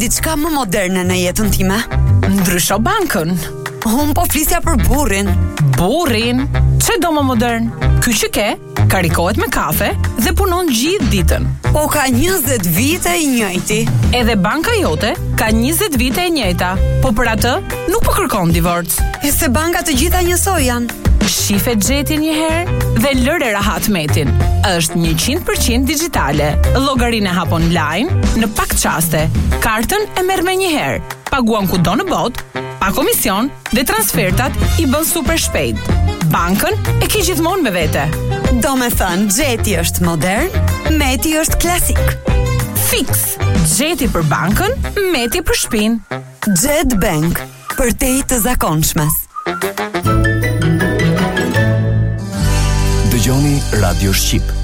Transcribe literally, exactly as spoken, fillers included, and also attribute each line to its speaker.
Speaker 1: diçka më moderne në jetën time.
Speaker 2: Ndrysho bankën.
Speaker 1: Unë po flisja për burrin.
Speaker 2: Burrin? Çe do më modern? Ky që ke, karikohet me kafe dhe punon gjithë ditën.
Speaker 1: Po ka njëzet vite i njëjti.
Speaker 2: Edhe banka jote ka njëzet vite e njëjta, po për atë nuk po kërkon divorc.
Speaker 1: E se banka të gjitha njësoj janë.
Speaker 2: Shife xhetin një herë dhe lëre rahat metin. Është njëqind përqind digjitale. Llogarinë e hap online në pak çaste. Kartën e merr me një herë. Paguan kudo në botë, pa komision dhe transfertat i bën super shpejt. Bankën e ke gjithmonë me vete.
Speaker 1: Do me thënë, xheti është modern, meti është klasik.
Speaker 2: Fix. Xheti për bankën, meti për shtëpinë.
Speaker 1: Xhet Bank, për te të zakonshmes.
Speaker 3: Dëgjoni Radio Shqip.